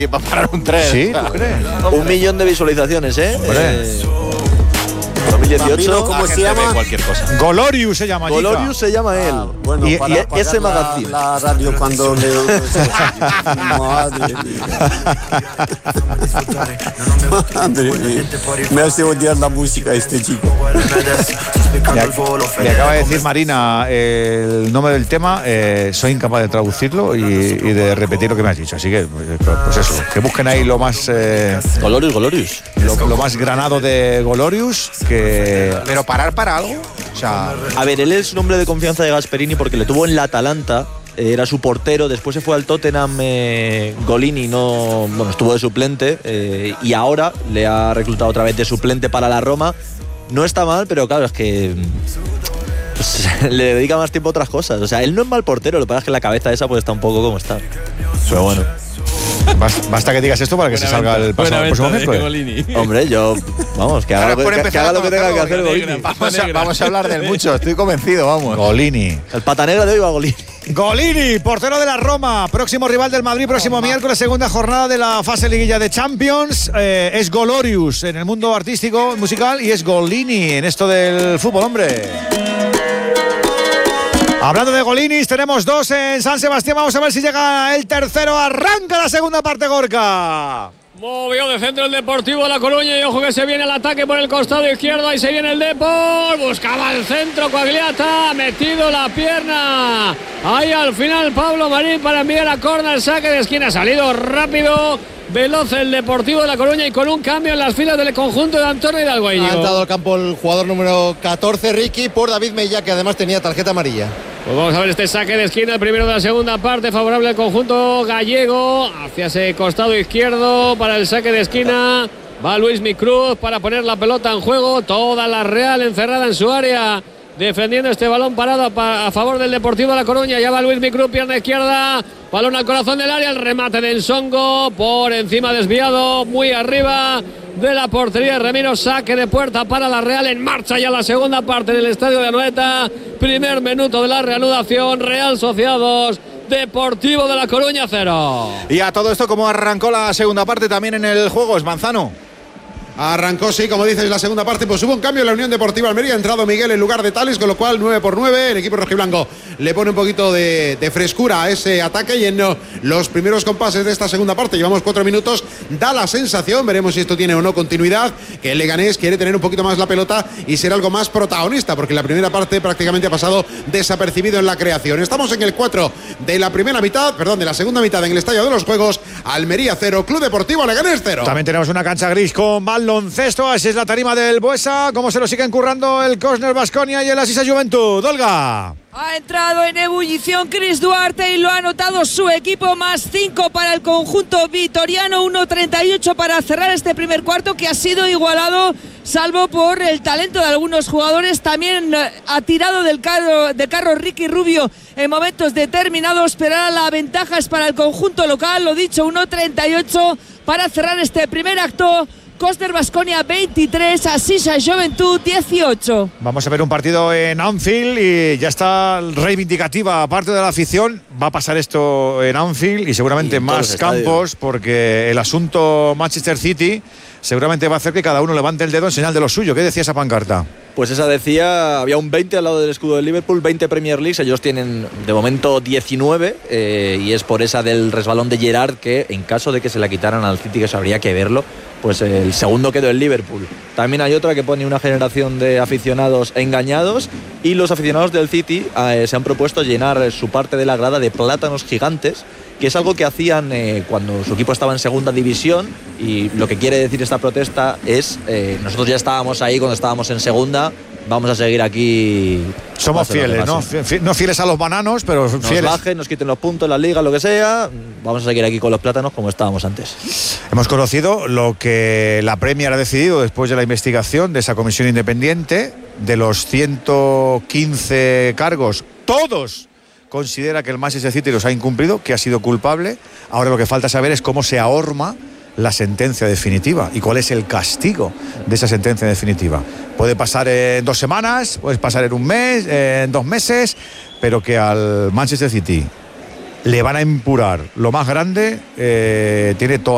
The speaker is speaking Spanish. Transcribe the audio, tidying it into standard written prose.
que va a parar un tren. Sí, ¿tú crees? 1 millón de visualizaciones, 2018. ¿Cómo se llama? Cualquier cosa. Golorius se llama. Golorius se llama él. Bueno, y la ese magazine. La radio cuando le madre mía. Me hace odiar la música este chico. Me acaba de decir Marina el nombre del tema. Soy incapaz de traducirlo y de repetir lo que me has dicho. Así que, pues eso, que busquen ahí lo más Golorius. lo más granado de Golorius. Pero parar para algo. O sea, a ver, él es un hombre de confianza de Gasperini porque le tuvo en la Atalanta. Era su portero, después se fue al Tottenham. Golini estuvo de suplente y ahora le ha reclutado otra vez de suplente para la Roma. No está mal, pero claro, es que le dedica más tiempo a otras cosas. O sea, él no es mal portero, lo que pasa es que la cabeza esa pues está un poco como está. Pero bueno. Basta que digas esto para que se salga el próximo miércoles. Hombre, vamos, que haga lo que tenga que hacer Golini. Vamos a hablar del mucho, estoy convencido, vamos. Golini. El pata negra de hoy va a Golini. Golini, portero de la Roma, próximo rival del Madrid, próximo miércoles, segunda jornada de la fase liguilla de Champions. Es Golorius en el mundo artístico, musical, y es Golini en esto del fútbol, hombre. Hablando de Golinis, tenemos 2 en San Sebastián. Vamos a ver si llega el tercero. Arranca la segunda parte, Gorka. Movió de centro el Deportivo de La Coruña y ojo que se viene el ataque por el costado izquierdo. Ahí se viene el Depor. Buscaba el centro Coagliata. Metido la pierna. Ahí al final Pablo Marín para enviar a córner. Saque de esquina. Ha salido rápido. Veloz el Deportivo de La Coruña y con un cambio en las filas del conjunto de Antonio Hidalgo. Ha entrado al campo el jugador número 14, Ricky, por David Mella, que además tenía tarjeta amarilla. Pues vamos a ver este saque de esquina, el primero de la segunda parte, favorable al conjunto gallego, hacia ese costado izquierdo para el saque de esquina. Va Luismi Cruz para poner la pelota en juego, toda la Real encerrada en su área, defendiendo este balón parado a favor del Deportivo de La Coruña. Ya va Luismi Cruz, pierna izquierda, balón al corazón del área, el remate del Songo, por encima desviado, muy arriba de la portería de Remiro. Saque de puerta para la Real. En marcha ya la segunda parte del estadio de Anoeta. Primer minuto de la reanudación. Real Sociedad 2, Deportivo de La Coruña 0. Y a todo esto, ¿cómo arrancó la segunda parte también en el juego? Es Manzano. Arrancó, sí, como dices, la segunda parte, pues hubo un cambio en la Unión Deportiva Almería, ha entrado Miguel en lugar de Tales, con lo cual 9-9, el equipo rojiblanco le pone un poquito de frescura a ese ataque y en los primeros compases de esta segunda parte, llevamos 4 minutos, da la sensación, veremos si esto tiene o no continuidad, que el Leganés quiere tener un poquito más la pelota y ser algo más protagonista, porque la primera parte prácticamente ha pasado desapercibido en la creación. Estamos en el 4 de la de la segunda mitad en el Estadio de los Juegos. Almería 0, Club Deportivo Leganés 0. También tenemos una cancha gris con baloncesto, así es la tarima del Buesa. Cómo se lo siguen currando el Cosner Baskonia y el Asisa Juventud. Olga. Ha entrado en ebullición Chris Duarte y lo ha anotado su equipo, más 5 para el conjunto vitoriano, 1:38 para cerrar este primer cuarto, que ha sido igualado salvo por el talento de algunos jugadores. También ha tirado del carro Ricky Rubio en momentos determinados, pero ahora la ventaja es para el conjunto local. Lo dicho, 1:38 para cerrar este primer acto. Cosner Baskonia 23, Asisa Juventud 18. Vamos a ver un partido en Anfield y ya está reivindicativa parte de la afición. Va a pasar esto en Anfield y seguramente en más campos, porque el asunto Manchester City seguramente va a hacer que cada uno levante el dedo en señal de lo suyo. ¿Qué decía esa pancarta? Pues esa decía, había un 20 al lado del escudo del Liverpool, 20 Premier Leagues, ellos tienen de momento 19 y es por esa del resbalón de Gerrard que en caso de que se la quitaran al City, que eso habría que verlo, pues el segundo quedó el Liverpool. También hay otra que pone una generación de aficionados engañados y los aficionados del City se han propuesto llenar su parte de la grada de plátanos gigantes, que es algo que hacían cuando su equipo estaba en segunda división, y lo que quiere decir esta protesta es nosotros ya estábamos ahí cuando estábamos en segunda, vamos a seguir aquí. Somos fieles, ¿no? No fieles a los bananos, pero fieles. Nos bajen, nos quiten los puntos, la liga, lo que sea, vamos a seguir aquí con los plátanos como estábamos antes. Hemos conocido lo que la Premier ha decidido después de la investigación de esa comisión independiente. De los 115 cargos, todos considera que el Manchester City los ha incumplido, que ha sido culpable. Ahora lo que falta saber es cómo se ahorma la sentencia definitiva y cuál es el castigo de esa sentencia definitiva. Puede pasar en 2 semanas, puede pasar en 1 mes, en 2 meses, pero que al Manchester City le van a imputar lo más grande, tiene toda